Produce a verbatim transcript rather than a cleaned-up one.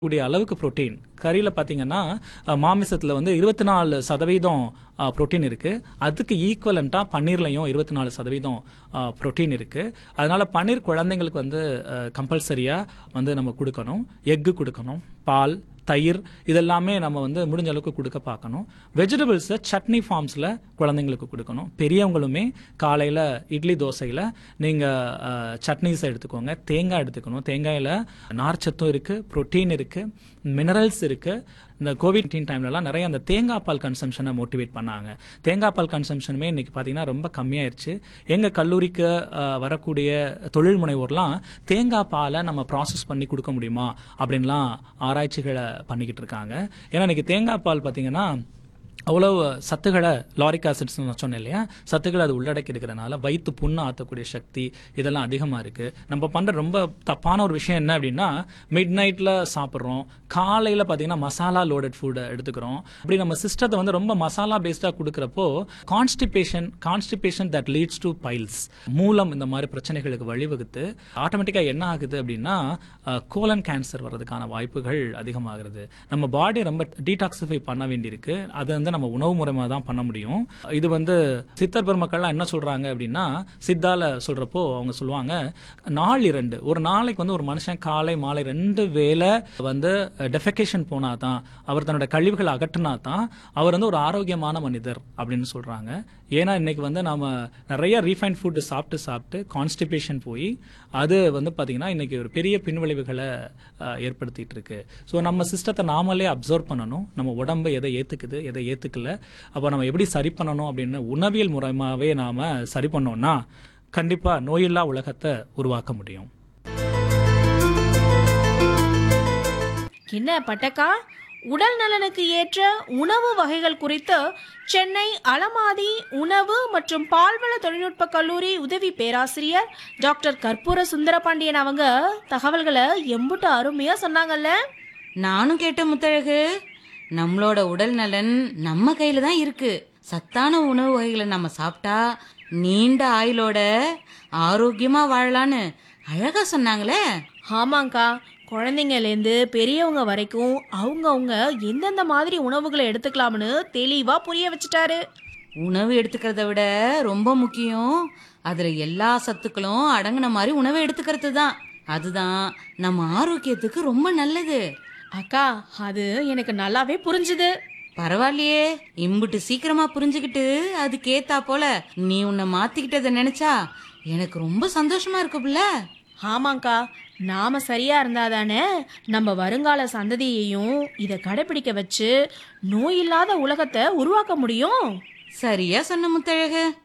கூடிய அளவுக்கு புரோட்டீன் கறியில பாத்தீங்கன்னா அஹ், மாமிசத்துல வந்து இருபத்தி நாலு சதவீதம் புரோட்டீன் இருக்கு. அதுக்கு ஈக்குவலண்டா பன்னீர்லயும் இருபத்தி நாலு சதவீதம் புரோட்டீன் இருக்கு. அதனால பன்னீர் குழந்தைங்களுக்கு வந்து கம்பல்சரியா வந்து நம்ம கொடுக்கணும். எக்கு கொடுக்கணும், பால், தயிர் இதெல்லாமே நம்ம வந்து முடிஞ்ச அளவுக்கு கொடுக்க பார்க்கணும். வெஜிடபிள்ஸை சட்னி ஃபார்ம்ஸில் குழந்தைங்களுக்கு கொடுக்கணும். பெரியவங்களுமே காலையில் இட்லி தோசையில் நீங்கள் சட்னிஸை எடுத்துக்கோங்க. தேங்காய் எடுத்துக்கணும். தேங்காயில் நார்ச்சத்தும் இருக்குது, புரோட்டீன் இருக்குது, மினரல்ஸ் இருக்குது. இந்த கோவிட் நைன்டீன் டைம்லலாம் நிறைய அந்த தேங்காய் பால் கன்சம்ஷனை மோட்டிவேட் பண்ணாங்க. தேங்காய் பால் கன்சம்ஷனுமே இன்னைக்கு பார்த்தீங்கன்னா ரொம்ப கம்மியாயிருச்சு. எங்கள் கல்லூரிக்கு அஹ், வரக்கூடிய தொழில் முனைவோர்லாம் தேங்காய் பாலை நம்ம ப்ராசஸ் பண்ணி கொடுக்க முடியுமா அப்படின்லாம் ஆராய்ச்சிகளை பண்ணிக்கிட்டு இருக்காங்க. ஏன்னா இன்னைக்கு தேங்காய் பால் பார்த்தீங்கன்னா அவ்வளவு சத்துக்களை, லாரிக் ஆசிட்ஸ் சொன்னேன் இல்லையா, சத்துக்களை அது உள்ளடக்கி இருக்கிறதுனால வயிற்று புண்ணு ஆற்றக்கூடிய சக்தி இதெல்லாம் அதிகமாக இருக்கு. நம்ம பண்ற ரொம்ப தப்பான ஒரு விஷயம் என்ன அப்படின்னா, மிட் நைட்ல சாப்பிட்றோம், காலையில் பார்த்தீங்கன்னா மசாலா லோடட் ஃபுட்டை எடுத்துக்கிறோம். அப்படி நம்ம சிஸ்டத்தை வந்து ரொம்ப மசாலா பேஸ்டாக கொடுக்குறப்போ constipation constipation that leads to files, மூலம் இந்த மாதிரி பிரச்சனைகளுக்கு வழிவகுத்து ஆட்டோமேட்டிக்காக என்ன ஆகுது அப்படின்னா கோலன் கேன்சர் வர்றதுக்கான வாய்ப்புகள் அதிகமாகிறது. நம்ம பாடி ரொம்ப டீடாக்சிஃபை பண்ண வேண்டியிருக்கு. அது வந்து நம்ம உணவு முறைமா தான் பண்ண முடியும். இது வந்து சித்தர் பெருமக்கள்லாம் என்ன சொல்றாங்க அப்படின்னா, சித்தால சொல்றப்போ அவங்க சொல்லுவாங்க, நாள் இரண்டு, ஒரு நாளைக்கு வந்து ஒரு மனுஷன் காலை மாலை ரெண்டு வேளை வந்து டெஃபெகேஷன் போனா தான், அவர் தன்னோட கழிவுகளை அகற்றினா தான் அவர் வந்து ஒரு ஆரோக்கியமான மனிதர் அப்படின்னு சொல்றாங்க. ஏன்னா இன்னைக்கு வந்து நாம நிறைய ரீஃபைன் ஃபுட் சாப்பிட்டு சாப்பிட்டு கான்ஸ்டிபேஷன் போய் அது வந்து பாத்தீங்கன்னா இன்னைக்கு ஒரு பெரிய பின்விளைவுகளை அஹ், ஏற்படுத்திட்டு இருக்கு. ஸோ நம்ம சிஸ்டத்தை நாமளே அப்சர்வ் பண்ணணும். நம்ம உடம்பு எதை ஏத்துக்குது, எதை ஏத்துக்கல, அப்போ நம்ம எப்படி சரி பண்ணணும் அப்படின்னு உணவியல் முறைமாவே நாம சரி பண்ணோம்னா கண்டிப்பா நோயில்லா உலகத்தை உருவாக்க முடியும். என்ன பட்டக்கா, உடல் நலனுக்கு ஏற்ற உணவு வகைகள் குறித்து சென்னை அலமாதி உணவு மற்றும் பால்வள தொழில்நுட்ப கல்லூரி உதவி பேராசிரியர் டாக்டர் கற்பூர சுந்தரபாண்டியன் அவங்க தகவல்களை எம்புட்டு அருமையா சொன்னாங்கல்ல. நானும் கேட்ட முத்தழகு, நம்மளோட உடல் நலன் நம்ம கையில தான் இருக்கு. சத்தான உணவு வகைகளை நம்ம சாப்பிட்டா நீண்ட ஆயுளோட ஆரோக்கியமா வாழலான்னு அழகா சொன்னாங்களே. ஆமாங்க்கா, குழந்தைங்கலேருந்து பெரியவங்க வரைக்கும் அவங்கவுங்க எந்தெந்த மாதிரி உணவுகளை எடுத்துக்கலாம்னு தெளிவா புரிய வச்சுட்டாரு. உணவு எடுத்துக்கிறத விட ரொம்ப முக்கியம் அதுல எல்லா சத்துக்களும் அடங்கின மாதிரி உணவை எடுத்துக்கிறது தான். அதுதான் நம்ம ஆரோக்கியத்துக்கு ரொம்ப நல்லது. அக்கா, அது எனக்கு நல்லாவே புரிஞ்சுது. பரவாயில்லையே, இம்புட்டு சீக்கிரமா புரிஞ்சுக்கிட்டு அதுக்கேத்தா போல நீ உன்னை மாத்திக்கிட்டத நினைச்சா எனக்கு ரொம்ப சந்தோஷமா இருக்கு புள்ள. ஆமாங்க்கா, நாம சரியா இருந்தாதானே நம்ம வருங்கால சந்ததியையும் இதை கடைபிடிக்க வச்சு நோய் இல்லாத உலகத்தை உருவாக்க முடியும். சரியா சொன்ன முத்தழகு.